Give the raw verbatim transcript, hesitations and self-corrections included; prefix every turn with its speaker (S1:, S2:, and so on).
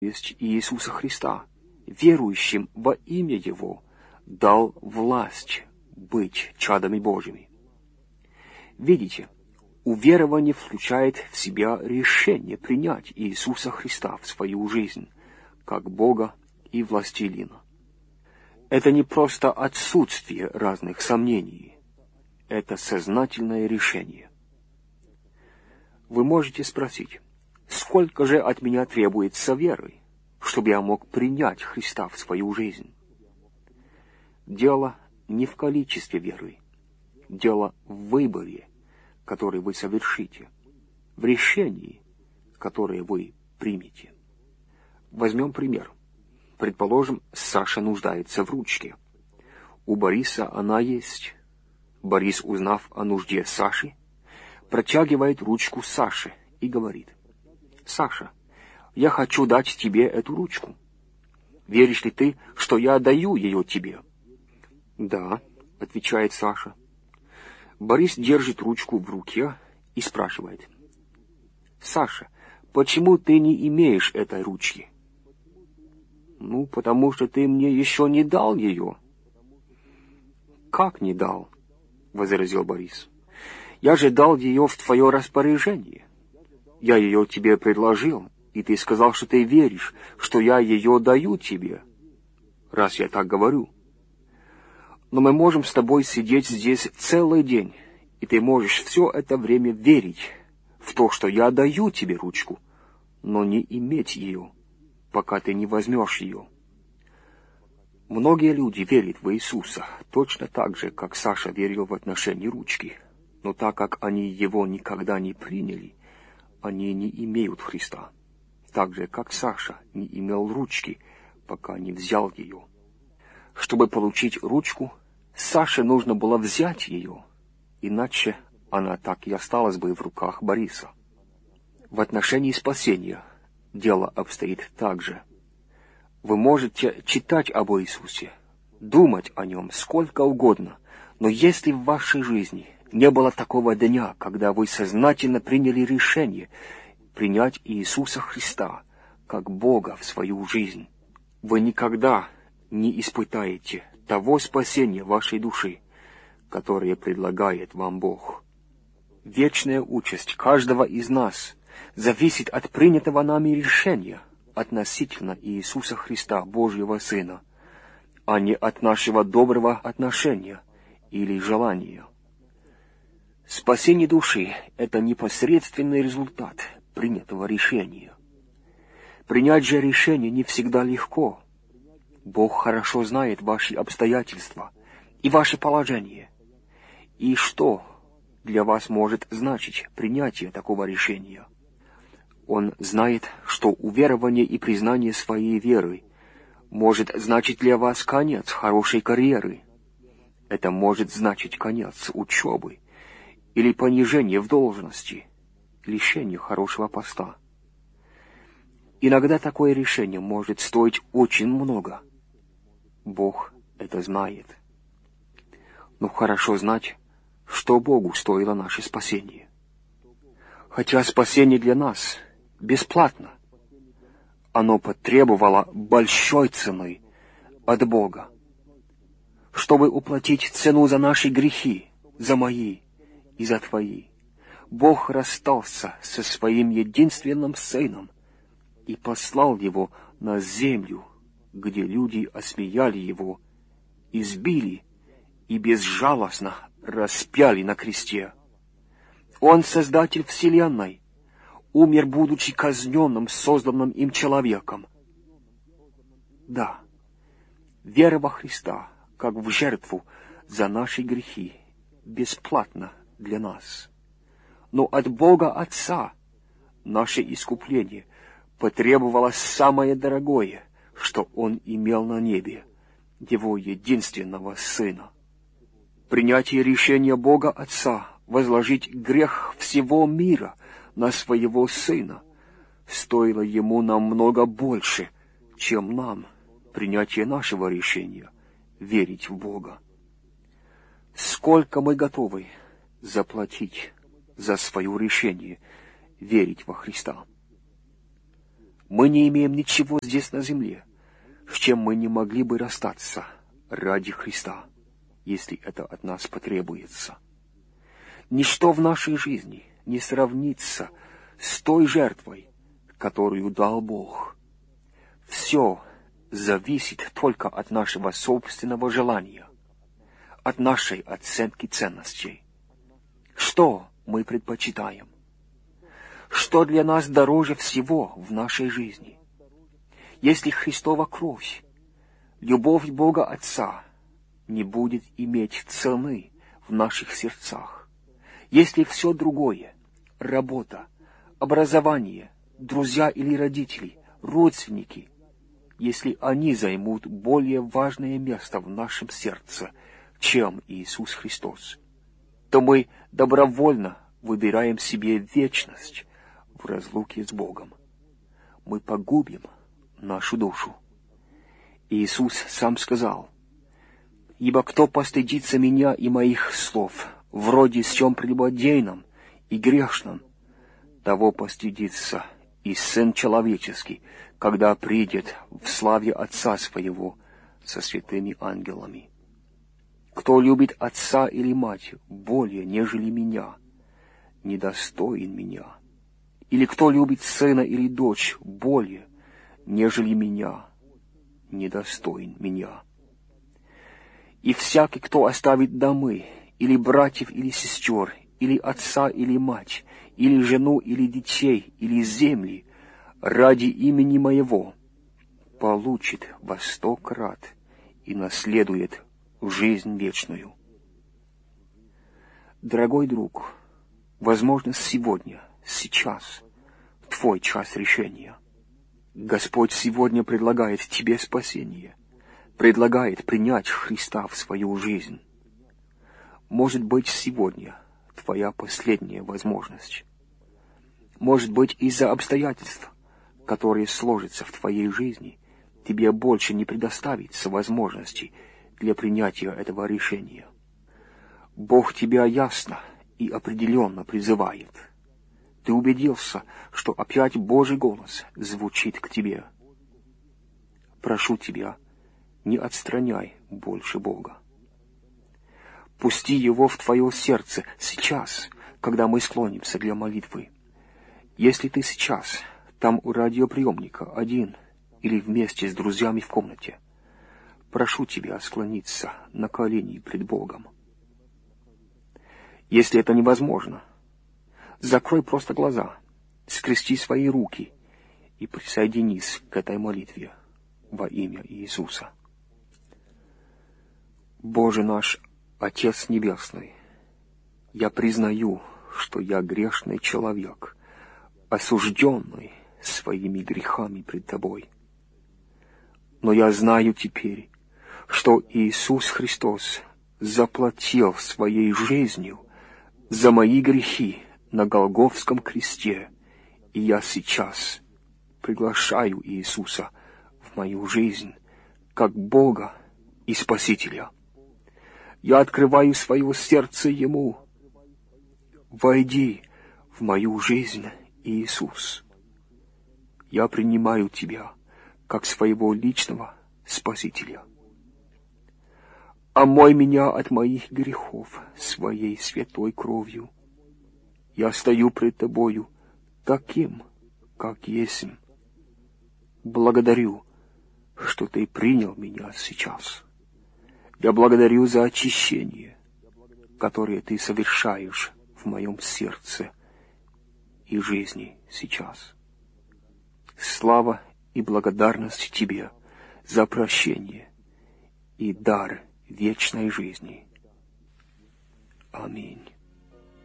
S1: есть Иисуса Христа, верующим во имя Его, дал власть быть чадами Божьими. Видите, уверование включает в себя решение принять Иисуса Христа в свою жизнь, как Бога и Властелина. Это не просто отсутствие разных сомнений, это сознательное решение. Вы можете спросить, сколько же от меня требуется веры, чтобы я мог принять Христа в свою жизнь? Дело не в количестве веры, дело в выборе, который вы совершите, в решении, которое вы примете. Возьмем пример. Предположим, Саша нуждается в ручке. У Бориса она есть. Борис, узнав о нужде Саши, протягивает ручку Саше и говорит: «Саша, я хочу дать тебе эту ручку. Веришь ли ты, что я даю ее тебе?» «Да», — отвечает Саша. Борис держит ручку в руке и спрашивает: «Саша, почему ты не имеешь этой ручки?» «Ну, потому что ты мне еще не дал ее». «Как не дал?» — возразил Борис. «Я же дал ее в твое распоряжение. Я ее тебе предложил, и ты сказал, что ты веришь, что я ее даю тебе, раз я так говорю. Но мы можем с тобой сидеть здесь целый день, и ты можешь все это время верить в то, что я даю тебе ручку, но не иметь ее, пока ты не возьмешь ее». Многие люди верят в Иисуса точно так же, как Саша верил в отношении ручки, но так как они его никогда не приняли, они не имеют Христа, так же, как Саша не имел ручки, пока не взял ее. Чтобы получить ручку, Саше нужно было взять ее, иначе она так и осталась бы в руках Бориса. В отношении спасения дело обстоит так же. Вы можете читать об Иисусе, думать о нем сколько угодно, но если в вашей жизни не было такого дня, когда вы сознательно приняли решение принять Иисуса Христа как Бога в свою жизнь, вы никогда не испытаете того спасения вашей души, которое предлагает вам Бог. Вечная участь каждого из нас зависит от принятого нами решения относительно Иисуса Христа, Божьего Сына, а не от нашего доброго отношения или желания. Спасение души — это непосредственный результат принятого решения. Принять же решение не всегда легко. Бог хорошо знает ваши обстоятельства и ваше положение. И что для вас может значить принятие такого решения? Он знает, что уверование и признание своей веры может значить для вас конец хорошей карьеры. Это может значить конец учебы или понижение в должности, лишение хорошего поста. Иногда такое решение может стоить очень много. Бог это знает. Но хорошо знать, что Богу стоило наше спасение. Хотя спасение для нас бесплатно, оно потребовало большой цены от Бога. Чтобы уплатить цену за наши грехи, за мои и за твои, Бог расстался со своим единственным Сыном и послал Его на землю, где люди осмеяли Его, избили и безжалостно распяли на кресте. Он Создатель Вселенной, умер, будучи казненным, созданным им человеком. Да, вера во Христа, как в жертву за наши грехи, бесплатна для нас. Но от Бога Отца наше искупление потребовало самое дорогое, что Он имел на небе, Его единственного Сына. Принятие решения Бога Отца возложить грех всего мира на своего Сына стоило Ему намного больше, чем нам принятие нашего решения верить в Бога. Сколько мы готовы заплатить за свое решение верить во Христа? Мы не имеем ничего здесь на земле, с чем мы не могли бы расстаться ради Христа, если это от нас потребуется. Ничто в нашей жизни не сравнится с той жертвой, которую дал Бог. Все зависит только от нашего собственного желания, от нашей оценки ценностей. Что мы предпочитаем? Что для нас дороже всего в нашей жизни? Если Христова кровь, любовь Бога Отца не будет иметь цены в наших сердцах, если все другое, работа, образование, друзья или родители, родственники, если они займут более важное место в нашем сердце, чем Иисус Христос, то мы добровольно выбираем себе вечность в разлуке с Богом. Мы погубим нашу душу. Иисус сам сказал: «Ибо кто постыдится меня и моих слов, вроде сем прелюбодейном и грешном, того постыдится и Сын Человеческий, когда придет в славе Отца Своего со святыми ангелами. Кто любит отца или мать более, нежели меня, недостоин меня. Или кто любит сына или дочь более, нежели меня, недостоин меня. И всякий, кто оставит домы, или братьев, или сестер, или отца, или мать, или жену, или детей, или земли, ради имени моего, получит во сто крат и наследует жизнь вечную». Дорогой друг, возможно, сегодня, сейчас, твой час решения. Господь сегодня предлагает тебе спасение, предлагает принять Христа в свою жизнь. Может быть, сегодня твоя последняя возможность. Может быть, из-за обстоятельств, которые сложатся в твоей жизни, тебе больше не предоставится возможности для принятия этого решения. Бог тебя ясно и определенно призывает. Ты убедился, что опять Божий голос звучит к тебе. Прошу тебя, не отстраняй больше Бога. Пусти Его в твое сердце сейчас, когда мы склонимся для молитвы. Если ты сейчас там у радиоприемника один или вместе с друзьями в комнате, прошу тебя склониться на колени пред Богом. Если это невозможно, закрой просто глаза, скрести свои руки и присоединись к этой молитве во имя Иисуса. Боже наш Отец Небесный, я признаю, что я грешный человек, осужденный своими грехами пред Тобой. Но я знаю теперь, что Иисус Христос заплатил своей жизнью за мои грехи на Голгофском кресте, и я сейчас приглашаю Иисуса в мою жизнь как Бога и Спасителя. Я открываю свое сердце Ему. Войди в мою жизнь, Иисус. Я принимаю Тебя как своего личного Спасителя. Омой меня от моих грехов своей святой кровью. Я стою пред Тобою таким, как есть. Благодарю, что Ты принял меня сейчас. Я благодарю за очищение, которое Ты совершаешь в моем сердце и жизни сейчас. Слава и благодарность Тебе за прощение и дар вечной жизни. Аминь.